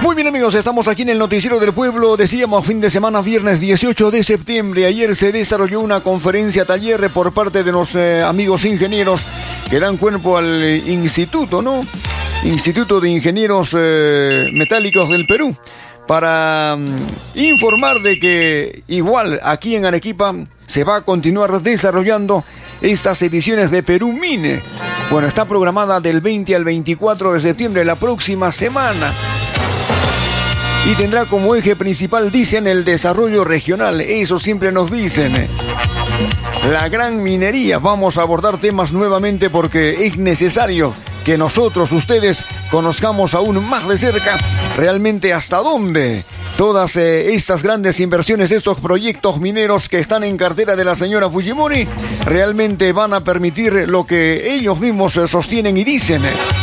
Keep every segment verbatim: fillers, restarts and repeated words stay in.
Muy bien, amigos, estamos aquí en el Noticiero del Pueblo. Decíamos fin de semana, viernes dieciocho de septiembre. Ayer se desarrolló una conferencia taller por parte de los eh, amigos ingenieros que dan cuerpo al eh, instituto, ¿no? Instituto de Ingenieros eh, Metálicos del Perú, para um, informar de que igual aquí en Arequipa se va a continuar desarrollando estas ediciones de Perú Mine. Bueno, está programada del veinte al veinticuatro de septiembre, la próxima semana. Y tendrá como eje principal, dicen, el desarrollo regional. Eso siempre nos dicen. La gran minería. Vamos a abordar temas nuevamente porque es necesario que nosotros, ustedes, conozcamos aún más de cerca realmente hasta dónde todas eh, estas grandes inversiones, estos proyectos mineros que están en cartera de la señora Fujimori, realmente van a permitir lo que ellos mismos eh, sostienen y dicen.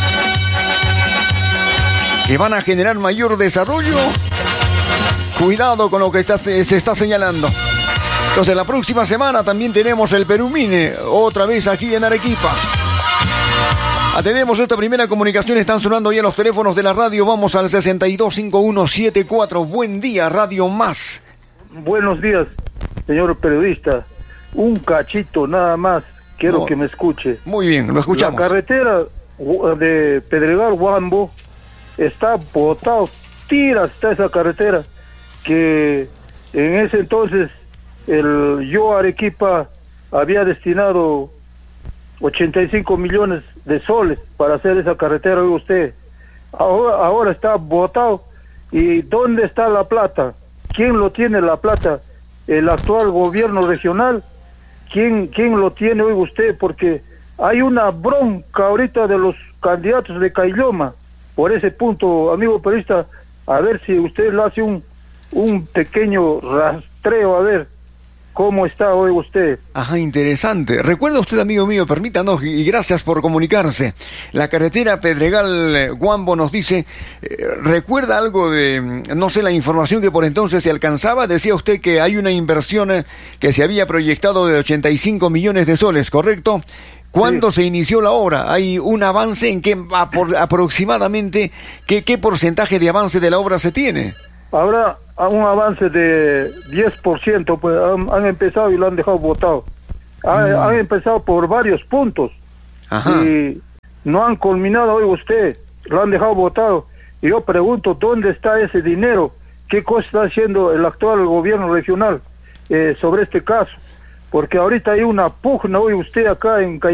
Que van a generar mayor desarrollo. Cuidado con lo que está, se, se está señalando. Entonces la próxima semana también tenemos el Perú Mine, otra vez aquí en Arequipa. Atendemos esta primera comunicación, están sonando ya los teléfonos de la radio. Vamos al sesenta y dos cincuenta y uno setenta y cuatro. Buen día, Radio Más. Buenos días, señor periodista. Un cachito nada más, quiero no. que me escuche. Muy bien, lo escuchamos. La carretera de Pedregal Huambo está botado, tira hasta esa carretera, que en ese entonces el yo Arequipa había destinado ochenta y cinco millones de soles para hacer esa carretera, oiga usted. Ahora, ahora está botado. ¿Y dónde está la plata? ¿Quién lo tiene la plata? ¿El actual gobierno regional? ¿Quién, quién lo tiene, oiga usted? Porque hay una bronca ahorita de los candidatos de Caylloma. Por ese punto, amigo periodista, a ver si usted le hace un, un pequeño rastreo, a ver cómo está hoy usted. Ajá, interesante. Recuerda usted, amigo mío, permítanos, y gracias por comunicarse. La carretera Pedregal-Huambo nos dice, eh, ¿recuerda algo de, no sé, la información que por entonces se alcanzaba? Decía usted que hay una inversión eh, que se había proyectado de ochenta y cinco millones de soles, ¿correcto? ¿Cuándo sí. se inició la obra? ¿Hay un avance en qué apor, aproximadamente, qué, qué porcentaje de avance de la obra se tiene? Habrá un avance de diez por ciento, pues han, han empezado y lo han dejado botado. Han, mm. han empezado por varios puntos. Ajá. Y no han culminado, oiga usted, lo han dejado botado. Y yo pregunto, ¿dónde está ese dinero? ¿Qué cosa está haciendo el actual gobierno regional eh, sobre este caso? Porque ahorita hay una pugna, oiga usted, acá en Caylloma.